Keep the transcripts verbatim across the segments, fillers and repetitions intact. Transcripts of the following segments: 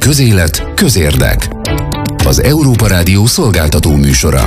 Közélet, közérdek. Az Európa Rádió szolgáltató műsora.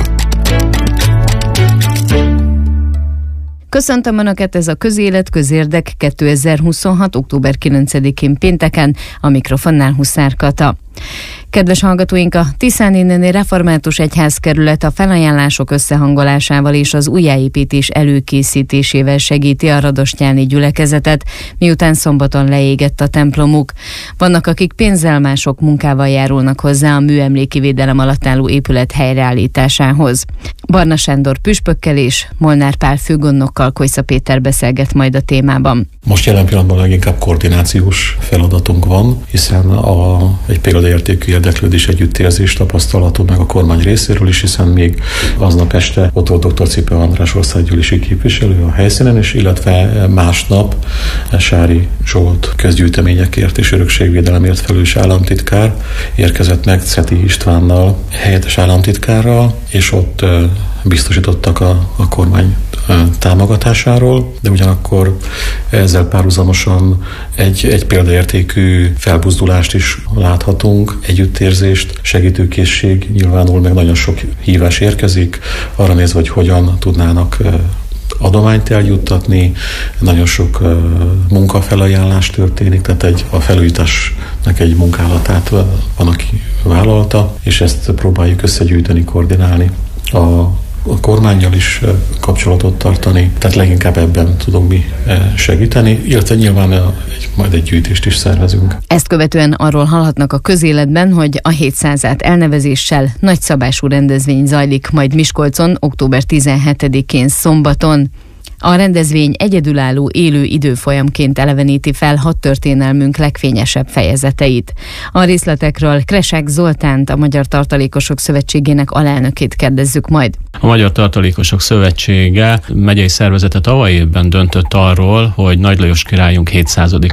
Köszöntöm Önöket, ez a Közélet, közérdek kétezer-huszonhat. október kilencedikén pénteken, a mikrofonnál Huszár Kata. Kedves hallgatóink, a Tiszanénéni Református Egyházkerület a felajánlások összehangolásával és az újjáépítés előkészítésével segíti a radostyáni gyülekezetet, miután szombaton leégett a templomuk. Vannak, akik pénzzel, mások munkával járulnak hozzá a műemléki védelem alatt álló épület helyreállításához. Barna Sándor püspökkel és Molnár Pál főgondnokkal Kojsza Péter beszélget majd a témában. Most jelen pillanatban leginkább koordinációs feladatunk van, hiszen a, egy példaértékű érdeklődés, együttérzés tapasztalatunk meg a kormány részéről is, hiszen még aznap este ott volt doktor Cipe András országgyűlési képviselő a helyszínen is, illetve másnap Sári Zsolt közgyűjteményekért és örökségvédelemért felelős államtitkár érkezett meg Ceti Istvánnal, helyettes államtitkárral, és ott biztosítottak a, a kormány támogatásáról, de ugyanakkor ezzel párhuzamosan egy, egy példaértékű felbuzdulást is láthatunk, együttérzést, segítőkészség nyilvánul, meg nagyon sok hívás érkezik, arra nézve, hogy hogyan tudnának adományt eljuttatni, nagyon sok uh, munkafelajánlás történik, tehát egy, a felújításnak egy munkálatát van, aki vállalta, és ezt próbáljuk összegyűjteni, koordinálni. A a kormánnyal is kapcsolatot tartani, tehát leginkább ebben tudunk mi segíteni, illetve nyilván egy, majd egy gyűjtést is szervezünk. Ezt követően arról hallhatnak a közéletben, hogy a hétszázát elnevezéssel nagyszabású rendezvény zajlik majd Miskolcon október tizenhetedikén szombaton. A rendezvény egyedülálló élő időfolyamként eleveníti fel hadtörténelmünk legfényesebb fejezeteit. A részletekről Kresák Zoltánt, a Magyar Tartalékosok Szövetségének alelnökét kérdezzük majd. A Magyar Tartalékosok Szövetsége megyei szervezete tavaly évben döntött arról, hogy Nagy Lajos királyunk hétszázadik